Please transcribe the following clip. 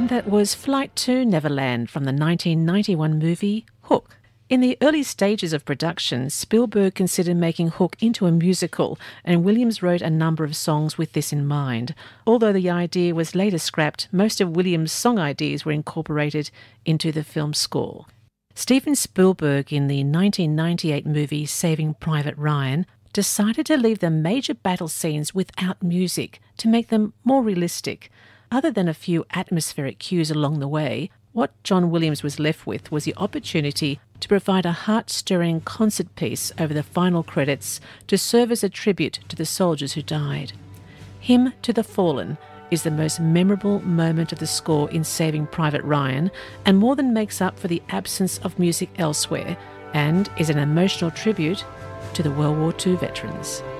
And that was Flight to Neverland from the 1991 movie Hook. In the early stages of production, Spielberg considered making Hook into a musical, and Williams wrote a number of songs with this in mind. Although the idea was later scrapped, most of Williams' song ideas were incorporated into the film's score. Steven Spielberg, in the 1998 movie Saving Private Ryan, decided to leave the major battle scenes without music to make them more realistic. Other than a few atmospheric cues along the way, what John Williams was left with was the opportunity to provide a heart-stirring concert piece over the final credits to serve as a tribute to the soldiers who died. Hymn to the Fallen is the most memorable moment of the score in Saving Private Ryan, and more than makes up for the absence of music elsewhere, and is an emotional tribute to the World War II veterans.